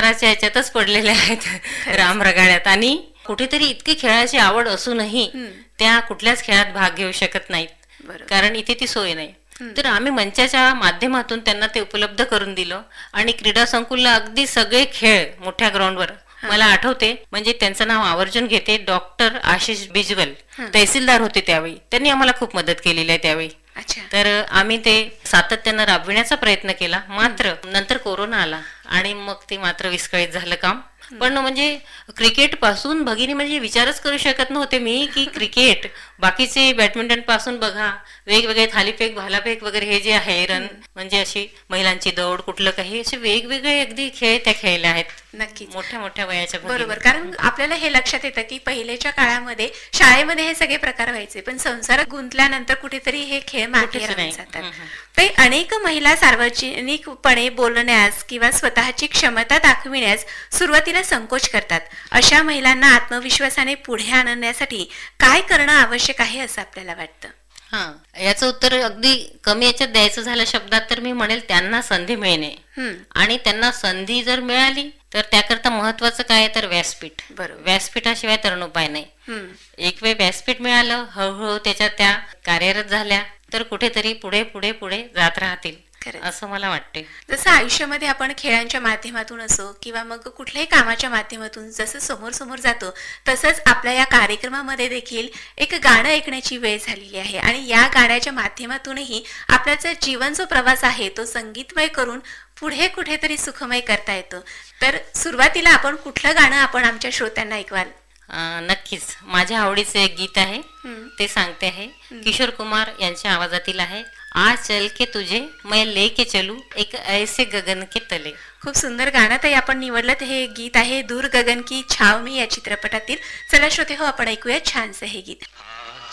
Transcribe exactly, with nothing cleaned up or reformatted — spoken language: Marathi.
संसाराच्या याच्यातच पडलेल्या आहेत राम रगाड्यात, आणि कुठेतरी इतकी खेळाची आवड असूनही त्या कुठल्याच खेळात भाग घेऊ शकत नाहीत, कारण इथे ती सोय नाही. तर आम्ही मंचाच्या माध्यमातून त्यांना ते उपलब्ध करून दिलं, आणि क्रीडा संकुलला अगदी सगळे खेळ मोठ्या ग्राउंडवर, मला आठवते म्हणजे त्यांचं नाव आवर्जून घेते, डॉक्टर आशिष बिजवल तहसीलदार होते त्यावेळी, त्यांनी आम्हाला खूप मदत केलेली आहे त्यावेळी. तर आम्ही ते सातत्यानं राबविण्याचा प्रयत्न केला. मात्र नंतर कोरोना आला आणि मग ते मात्र विस्कळीत झालं काम. पण म्हणजे क्रिकेट पासून भगिनी म्हणजे विचारच करू शकत नव्हते मी की क्रिकेट, बाकीचे बॅडमिंटन पासून बघा वेगवेगळे थालीफेक भालाफेक वगैरे हे जे आहे, रन म्हणजे अशी महिलांची दौड, कुठलं काही असे वेगवेगळे अगदी खेळ त्या खेळले आहेत. नक्कीच मोठ्या मोठ्या वयाच्या. बरोबर, कारण आपल्याला हे लक्षात येतं की पहिलेच्या काळामध्ये शाळेमध्ये हे सगळे प्रकार व्हायचे, पण संसारात गुंतल्यानंतर कुठेतरी हे खेळ मागे राहून जातात. ते अनेक महिला सार्वजनिकपणे बोलण्यास किंवा स्वतःची क्षमता दाखविण्यास सुरुवातीला संकोच करतात. अशा महिलांना आत्मविश्वासाने पुढे आणण्यासाठी काय करणं आवश्यक आहे असं आपल्याला वाटतं? हा, याचं उत्तर अगदी कमी याच्यात द्यायचं झालं शब्दात तर मी म्हणेल त्यांना संधी मिळणे, आणि त्यांना संधी जर मिळाली तर त्याकरता महत्वाचं काय तर व्यासपीठ. व्यासपीठाशिवाय तरुण उपाय नाही. एक वेळ व्यासपीठ मिळालं, हळूहळू त्याच्यात त्या कार्यरत झाल्या तर कुठेतरी पुढे पुढे पुढे जात राहतील असं मला वाटते. जसं आयुष्यामध्ये आपण खेळांच्या माध्यमातून असो किंवा मग कुठल्याही कामाच्या माध्यमातून जसं समोर समोर जातो, तसंच आपल्या या कार्यक्रमामध्ये देखील एक गाणं ऐकण्याची वेळ झालेली आहे, आणि या गाण्याच्या माध्यमातूनही आपल्याचा जीवन जो प्रवास आहे तो संगीतमय करून पुढे कुठेतरी सुखमय करता येतो. तर सुरुवातीला आपण कुठलं गाणं आपण आमच्या श्रोत्यांना ऐकवाल? नक्कीच, माझ्या आवडीचे एक गीत आहे ते सांगते आहे. किशोर कुमार यांच्या आवाजातील आहे, आ चल के तुझे मैं लेके चलू एक ऐसे गगन के तले. खूप सुंदर गाणं ताई आपण निवडलं. हे गीत आहे दूर गगन की छाव मी या चित्रपटातील. चला श्रोते हो, आपण ऐकूया छानसे हे गीत.